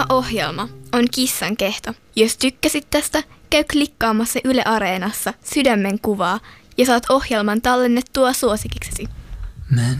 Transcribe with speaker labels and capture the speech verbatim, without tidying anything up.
Speaker 1: Seuraama ohjelma on Kissan kehto. Jos tykkäsit tästä, käy klikkaamassa Yle Areenassa sydämen kuvaa ja saat ohjelman tallennettua suosikiksesi.
Speaker 2: Men